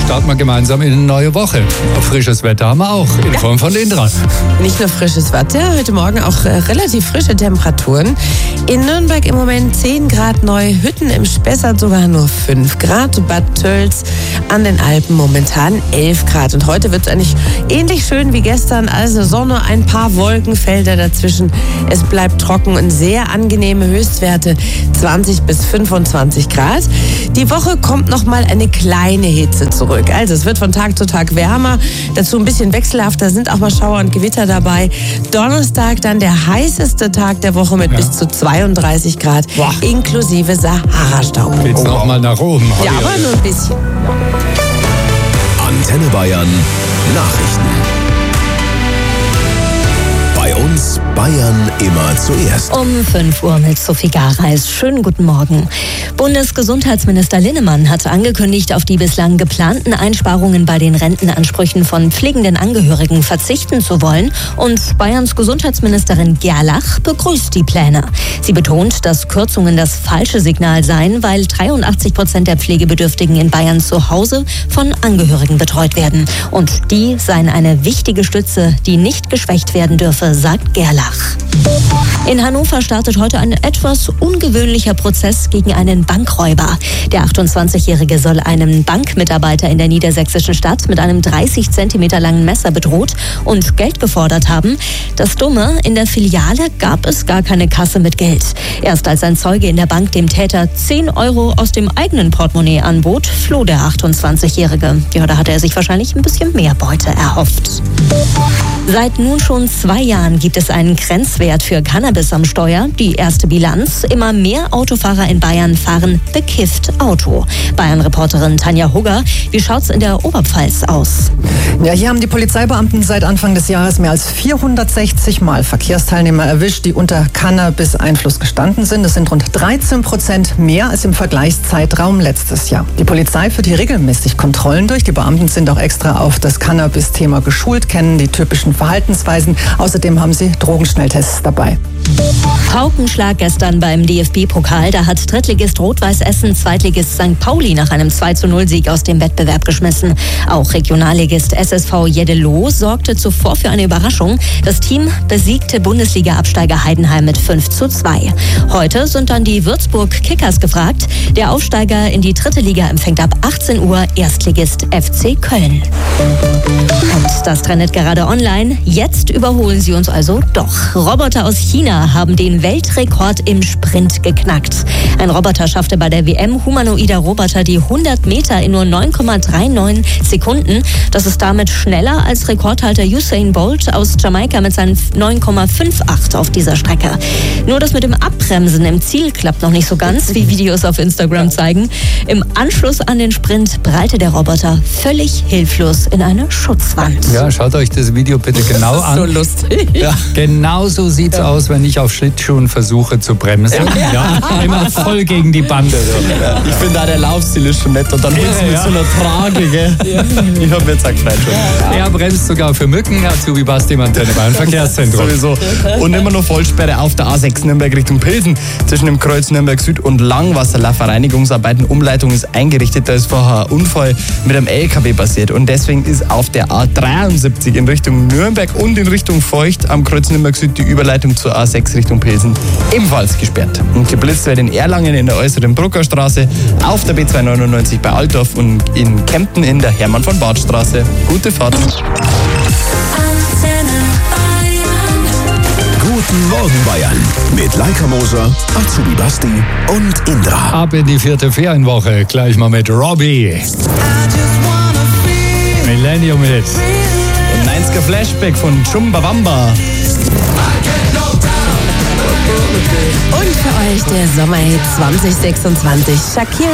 starten wir gemeinsam in eine neue Woche. Frisches Wetter haben wir auch, in Form von Indra. Nicht nur frisches Wetter, heute Morgen auch relativ frische Temperaturen. In Nürnberg im Moment 10 Grad neu, Hütten im Spessart sogar nur 5 Grad, Bad Tölz an den Alpen momentan 11 Grad. Und heute wird es eigentlich ähnlich schön wie gestern, also Sonne, ein paar Wolkenfelder dazwischen. Es bleibt trocken und sehr angenehme Höchstwerte, 20 bis 25 Grad. Die Woche kommt nochmal eine kleine Hitze zurück. Also es wird von Tag zu Tag wärmer, dazu ein bisschen wechselhafter, sind auch mal Schauer und Gewitter dabei. Donnerstag dann der heißeste Tag der Woche mit bis zu 32 Grad, inklusive Sahara-Staub. Geht's noch mal nach oben. Ja, aber nur ein bisschen. Antenne Bayern Nachrichten. Bei uns Bayern immer zuerst. Um 5 Uhr mit Sophie Gareis. Schönen guten Morgen. Bundesgesundheitsminister Linnemann hat angekündigt, auf die bislang geplanten Einsparungen bei den Rentenansprüchen von pflegenden Angehörigen verzichten zu wollen. Und Bayerns Gesundheitsministerin Gerlach begrüßt die Pläne. Sie betont, dass Kürzungen das falsche Signal seien, weil 83% der Pflegebedürftigen in Bayern zu Hause von Angehörigen betreut werden. Und die seien eine wichtige Stütze, die nicht geschwächt werden dürfe, sagt Gerlach. In Hannover startet heute ein etwas ungewöhnlicher Prozess gegen einen Bankräuber. Der 28-Jährige soll einen Bankmitarbeiter in der niedersächsischen Stadt mit einem 30 Zentimeter langen Messer bedroht und Geld gefordert haben. Das Dumme, in der Filiale gab es gar keine Kasse mit Geld. Erst als ein Zeuge in der Bank dem Täter 10 Euro aus dem eigenen Portemonnaie anbot, floh der 28-Jährige. Ja, da hatte er sich wahrscheinlich ein bisschen mehr Beute erhofft. Seit nun schon 2 Jahren gibt es einen Grenzwert für Cannabis am Steuer. Die erste Bilanz: immer mehr Autofahrer in Bayern fahren bekifft Auto. Bayern-Reporterin Tanja Hugger, wie schaut's in der Oberpfalz aus? Ja, hier haben die Polizeibeamten seit Anfang des Jahres mehr als 460 Mal Verkehrsteilnehmer erwischt, die unter Cannabis-Einfluss gestanden sind. Das sind rund 13% mehr als im Vergleichszeitraum letztes Jahr. Die Polizei führt hier regelmäßig Kontrollen durch. Die Beamten sind auch extra auf das Cannabis-Thema geschult, kennen die typischen Verhaltensweisen. Außerdem haben sie Drogenschnelltests dabei. Paukenschlag gestern beim DFB-Pokal. Da hat Drittligist Rot-Weiß Essen Zweitligist St. Pauli nach einem 2:0-Sieg aus dem Wettbewerb geschmissen. Auch Regionalligist SSV Jeddelo sorgte zuvor für eine Überraschung. Das Team besiegte Bundesliga-Absteiger Heidenheim mit 5:2. Heute sind dann die Würzburg Kickers gefragt. Der Aufsteiger in die 3. Liga empfängt ab 18 Uhr Erstligist FC Köln. Und das trendet gerade online. Jetzt überholen sie uns also doch. Roboter aus China haben den Weltrekord im Sprint geknackt. Ein Roboter schaffte bei der WM humanoider Roboter die 100 Meter in nur 9,39 Sekunden. Das ist damit schneller als Rekordhalter Usain Bolt aus Jamaika mit seinen 9,58 auf dieser Strecke. Nur das mit dem Abbremsen im Ziel klappt noch nicht so ganz, wie Videos auf Instagram zeigen. Im Anschluss an den Sprint prallte der Roboter völlig hilflos in eine Schutzwand. Ja, schaut euch das Video bitte genau an. So lustig. Ja, genau so sieht's aus, wenn ich auf Schlittschuhen versuche zu bremsen. Ja, immer voll gegen die Bande. Ja. Ich finde auch der Laufstil ist schon nett und dann mit so einer Trage, gell? Ja. Ich habe jetzt gefreut schon. Er bremst sogar für Mücken, so wie Basti im Antenne Bayern Verkehrszentrum. Sowieso. Und immer noch Vollsperre auf der A6 Nürnberg Richtung Pilsen. Zwischen dem Kreuz Nürnberg Süd und Langwasserlafer Reinigungsarbeiten. Umleitung ist eingerichtet. Da ist vorher ein Unfall mit einem LKW passiert. Und deswegen ist auf der A73 in Richtung Nürnberg und in Richtung Feucht am Kreuz Nürnberg Süd die Überleitung zur A6 Richtung Pilsen ebenfalls gesperrt. Und geblitzt wird in Erlangen in der äußeren Bruckerstraße, auf der B299 bei Altdorf und in Kempten in der Hermann von Bart Straße. Gute Fahrt. Guten Morgen Bayern mit Leica Moser, Azubi Basti und Indra. Ab in die 4. Ferienwoche, gleich mal mit Robbie. Millennium Hit. Und 90er Flashback von Chumbawamba. Und für euch der Sommerhit 2026. Shakira.